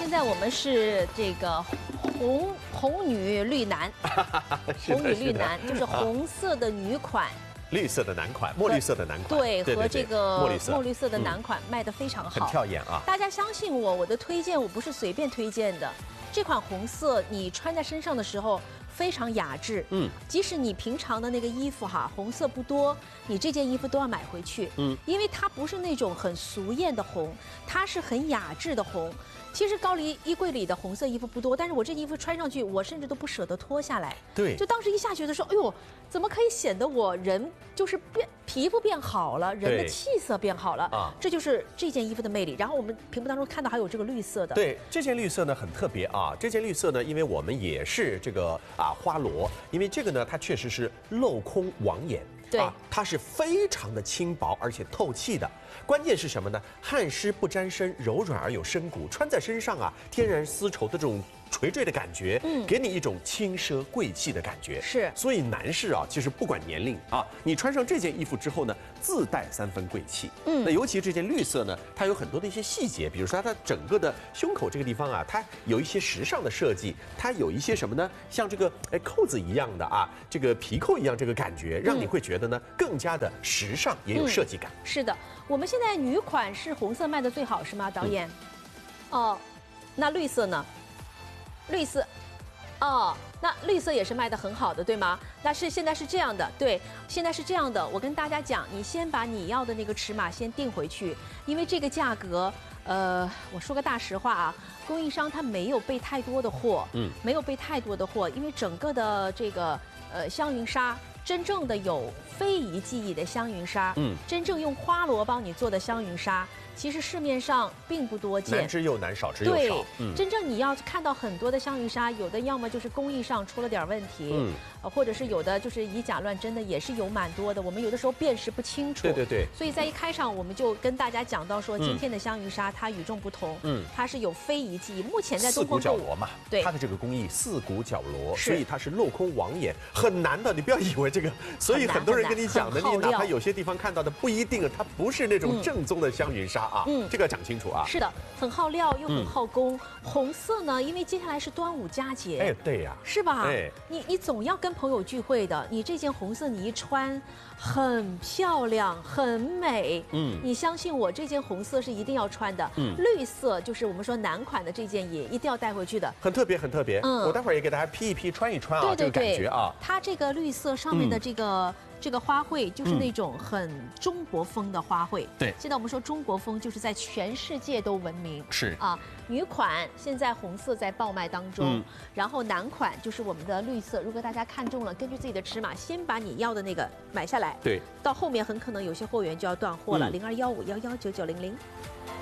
现在我们是这个红女绿男，红女绿男就是红色的女款。 绿色的男款，墨绿色的男款， 对，和这个墨绿色的男款卖得非常好， 很跳眼啊！ 大家相信我，我的推荐我不是随便推荐的。这款红色你穿在身上的时候非常雅致，即使你平常的那个衣服哈，红色不多，你这件衣服都要买回去，因为它不是那种很俗艳的红，它是很雅致的红。其实高黎衣柜里的红色衣服不多，但是我这衣服穿上去，我甚至都不舍得脱下来。 对， 就当时一下觉得说，哎呦，怎么可以显得我人就是皮肤变好了，人的气色变好了啊？这就是这件衣服的魅力。然后我们屏幕当中看到还有这个绿色的， 对，这件绿色呢很特别啊。这件绿色呢，因为我们也是这个花螺，因为这个呢它确实是镂空网眼。 对， 它是非常的轻薄而且透气的。关键是什么呢？汗湿不沾身，柔软而有深骨，穿在身上啊，天然丝绸的这种垂坠的感觉，给你一种轻奢贵气的感觉。 是， 所以男士啊，其实不管年龄啊，你穿上这件衣服之后呢，自带3分贵气。那尤其这件绿色呢，它有很多的一些细节，比如说它整个的胸口这个地方啊，它有一些时尚的设计，它有一些什么呢？像这个扣子一样的啊，这个皮扣一样这个感觉，让你会觉得呢更加的时尚，也有设计感。 是的，我们现在女款是红色卖的最好是吗，导演？哦，那绿色呢？绿色，哦，那绿色也是卖得很好的，对吗？那是现在是这样的，对，现在是这样的。我跟大家讲，你先把你要的那个尺码先定回去，因为这个价格，我说个大实话啊，供应商他没有备太多的货，没有备太多的货，因为整个的这个香云纱。真正的有非遗技艺的香云纱，真正用花螺帮你做的香云纱，其实市面上并不多见， 难之又难，少之又少。 对，真正你要看到很多的香云纱，有的要么就是工艺上出了点问题，或者是有的就是以假乱真的，也是有蛮多的。我们有的时候辨识不清楚。 对。 所以在一开场我们就跟大家讲到说，今天的香云纱它与众不同，它是有非遗技艺。目前在东风四股角螺嘛， 对， 它的这个工艺4股角螺，所以它是镂空网眼，很难的。你不要以为这个，所以很多人跟你讲的，你哪怕有些地方看到的不一定，它不是那种正宗的香云纱啊。这个要讲清楚啊。 是的，很耗料又很耗工。红色呢，因为接下来是端午佳节， 哎，对呀， 是吧？哎，你总要跟朋友聚会的，你这件红色你一穿，很漂亮，很美。你相信我，这件红色是一定要穿的。绿色就是我们说男款的这件也一定要带回去的， 很特别，很特别。我待会儿也给大家 P一 P， 穿一穿啊，这个感觉啊。 它这个绿色上面的这个花卉就是那种很中国风的花卉。 对， 现在我们说中国风就是在全世界都闻名。 是啊，女款现在红色在爆卖当中，然后男款就是我们的绿色。如果大家看中了，根据自己的尺码，先把你要的那个买下来。 对， 到后面很可能有些货源就要断货了。0215119900。